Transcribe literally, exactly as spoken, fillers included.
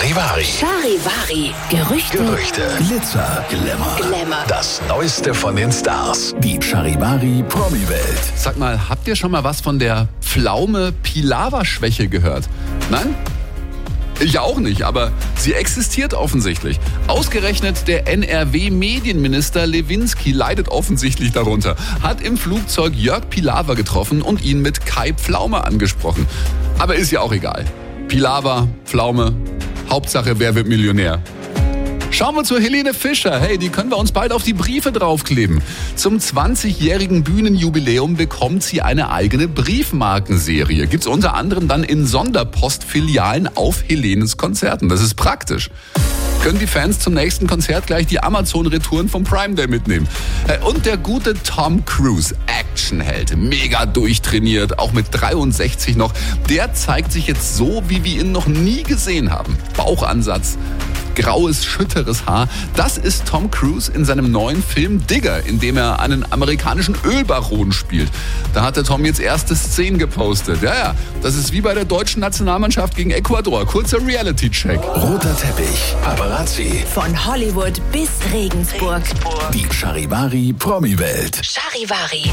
Charivari. Charivari. Gerüchte. Gerüchte. Glitzer, Glamour. Glamour. Das Neueste von den Stars. Die Charivari Promi-Welt. Sag mal, habt ihr schon mal was von der Pflaume-Pilawa-Schwäche gehört? Nein? Ich auch nicht, aber sie existiert offensichtlich. Ausgerechnet der N R W-Medienminister Lewinsky leidet offensichtlich darunter, hat im Flugzeug Jörg Pilawa getroffen und ihn mit Kai Pflaume angesprochen. Aber ist ja auch egal. Pilawa, Pflaume, Hauptsache wer wird Millionär. Schauen wir zur Helene Fischer. Hey, die können wir uns bald auf die Briefe draufkleben. Zum zwanzigjährigen Bühnenjubiläum bekommt sie eine eigene Briefmarkenserie. Gibt's unter anderem dann in Sonderpostfilialen auf Helenes Konzerten. Das ist praktisch. Können die Fans zum nächsten Konzert gleich die Amazon-Retouren vom Prime Day mitnehmen. Und der gute Tom Cruise, Actionheld, mega durchtrainiert, auch mit dreiundsechzig noch, der zeigt sich jetzt so, wie wir ihn noch nie gesehen haben. Bauchansatz, graues, schütteres Haar. Das ist Tom Cruise in seinem neuen Film Digger, in dem er einen amerikanischen Ölbaron spielt. Da hat der Tom jetzt erste Szenen gepostet. Ja, ja, das ist wie bei der deutschen Nationalmannschaft gegen Ecuador. Kurzer Reality-Check. Roter Teppich, Paparazzi. Von Hollywood bis Regensburg. Die Charivari Promi-Welt. Charivari.